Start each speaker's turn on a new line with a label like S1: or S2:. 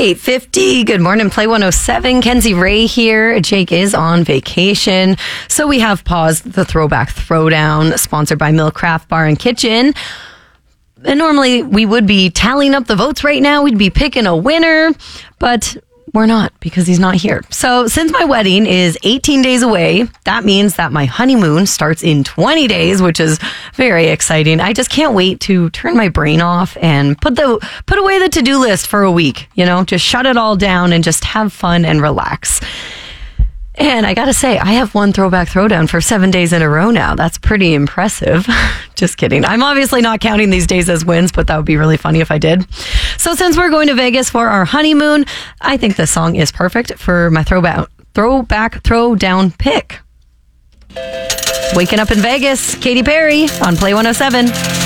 S1: 8:50. Good morning, Play 107. Kenzie Ray here. Jake is on vacation. So we have paused the Throwback Throwdown, sponsored by Mill Craft Bar and Kitchen. And normally we would be tallying up the votes right now. We'd be picking a winner, but we're not because he's not here. So since my wedding is 18 days away, that means that my honeymoon starts in 20 days, which is very exciting. I just can't wait to turn my brain off and put away the to-do list for a week, just shut it all down and just have fun and relax. And I got to say, I have won Throwback Throwdown for 7 days in a row now. That's pretty impressive. Just kidding. I'm obviously not counting these days as wins, but that would be really funny if I did. So since we're going to Vegas for our honeymoon, I think this song is perfect for my Throwback Throwdown pick. Waking Up in Vegas, Katy Perry on Play 107.